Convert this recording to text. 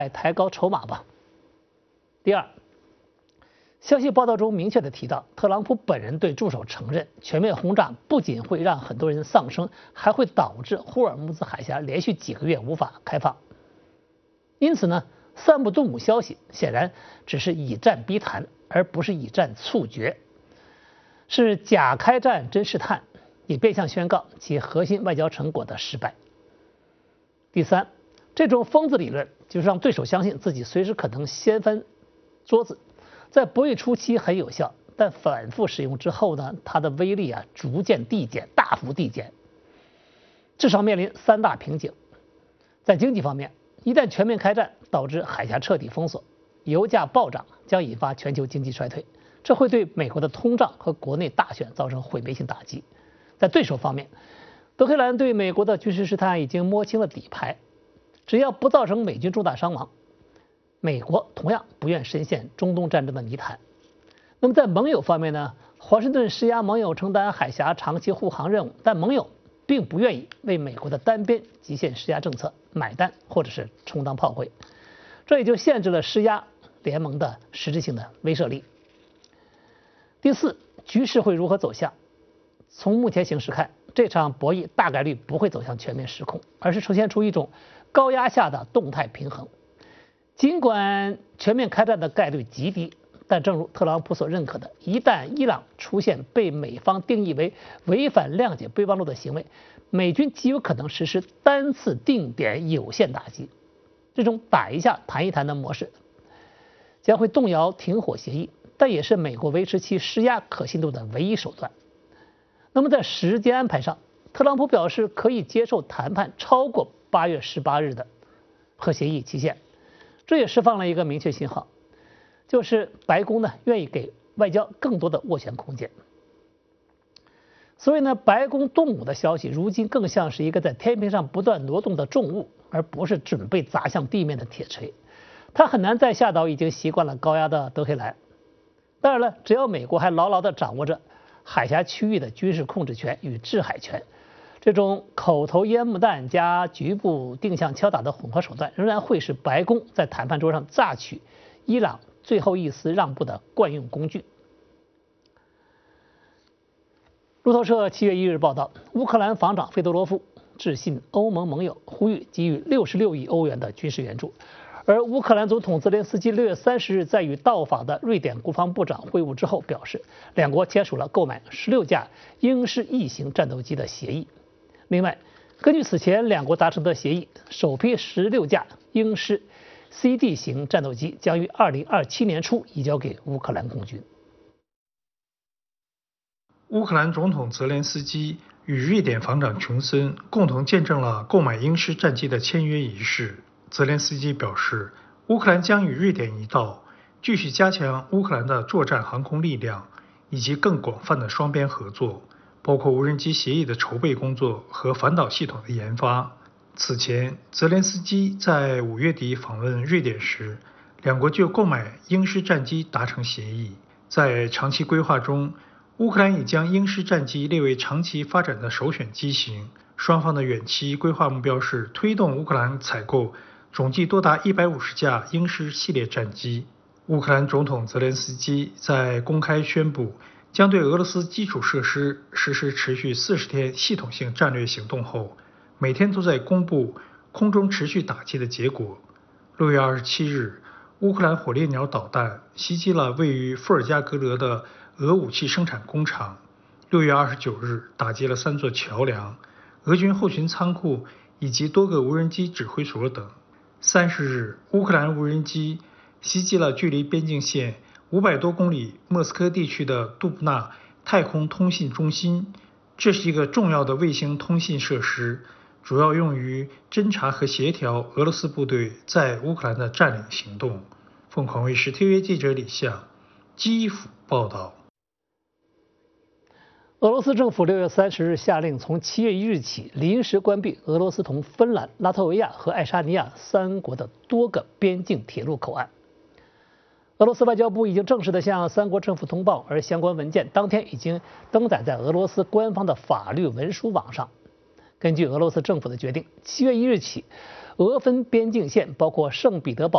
抬高筹码吧。第二，消息报道中明确地提到，特朗普本人对助手承认，全面轰炸不仅会让很多人丧生，还会导致霍尔木兹海峡连续几个月无法开放。因此呢，散布杜姆消息显然只是以战逼谈，而不是以战促决，是假开战真试探，也变相宣告其核心外交成果的失败。第三，这种疯子理论就是让对手相信自己随时可能掀翻桌子，在博弈初期很有效，但反复使用之后呢，它的威力逐渐递减，大幅递减，至少面临三大瓶颈。在经济方面，一旦全面开战，导致海峡彻底封锁，油价暴涨将引发全球经济衰退，这会对美国的通胀和国内大选造成毁灭性打击。在对手方面，德黑兰对美国的军事试探已经摸清了底牌，只要不造成美军重大伤亡，美国同样不愿深陷中东战争的泥潭。那么在盟友方面呢，华盛顿施压盟友承担海峡长期护航任务，但盟友并不愿意为美国的单边极限施压政策买单，或者是充当炮灰，这也就限制了施压联盟的实质性的威慑力。第四，局势会如何走向？从目前形势看，这场博弈大概率不会走向全面失控，而是呈现出一种高压下的动态平衡。尽管全面开战的概率极低，但正如特朗普所认可的，一旦伊朗出现被美方定义为违反谅解备忘录的行为，美军极有可能实施单次定点有限打击。这种打一下谈一谈的模式将会动摇停火协议，但也是美国维持其施压可信度的唯一手段。那么在时间安排上，特朗普表示可以接受谈判超过8月18日的核协议期限，这也释放了一个明确信号，就是白宫呢愿意给外交更多的斡旋空间。所以呢，白宫动武的消息如今更像是一个在天平上不断挪动的重物，而不是准备砸向地面的铁锤。它很难再吓倒已经习惯了高压的德黑兰。当然了，只要美国还牢牢地掌握着海峡区域的军事控制权与制海权，这种口头烟幕弹加局部定向敲打的混合手段，仍然会是白宫在谈判桌上榨取伊朗最后一丝让步的惯用工具。路透社7月1日报道，乌克兰防长费多罗夫致信欧盟盟友，呼吁给予66亿欧元的军事援助。而乌克兰总统泽连斯基6月30日在与到访的瑞典国防部长会晤之后表示，两国签署了购买16架鹰式E型战斗机的协议。另外，根据此前两国达成的协议，首批16架鹰式 CD 型战斗机将于2027年初移交给乌克兰空军。 乌克兰总统泽连斯基与瑞典防长琼森共同见证了购买鹰式战机的签约仪式。泽连斯基表示，乌克兰将与瑞典一道继续加强乌克兰的作战航空力量，以及更广泛的双边合作，包括无人机协议的筹备工作和反导系统的研发。此前，泽连斯基在5月底访问瑞典时，两国就购买鹰式战机达成协议。在长期规划中，乌克兰已将鹰式战机列为长期发展的首选机型。双方的远期规划目标是推动乌克兰采购总计多达150架鹰式系列战机。乌克兰总统泽连斯基在公开宣布将对俄罗斯基础设施实施持续40天系统性战略行动后，每天都在公布空中持续打击的结果。6月27日，乌克兰火烈鸟导弹袭击了位于伏尔加格勒的俄武器生产工厂。6月29日，打击了3座桥梁、俄军后勤仓库以及多个无人机指挥所等。30日，乌克兰无人机袭击了距离边境线500多公里莫斯科地区的杜布纳太空通信中心。这是一个重要的卫星通信设施，主要用于侦察和协调俄罗斯部队在乌克兰的占领行动。凤凰卫视特约记者李向，基辅报道。 俄罗斯政府6月30日下令，从7月1日起临时关闭俄罗斯同芬兰、拉脱维亚和爱沙尼亚3国的多个边境铁路口岸。俄罗斯外交部已经正式地向3国政府通报，而相关文件当天已经登载在俄罗斯官方的法律文书网上。根据俄罗斯政府的决定，7月1日起，俄芬边境线包括圣彼得堡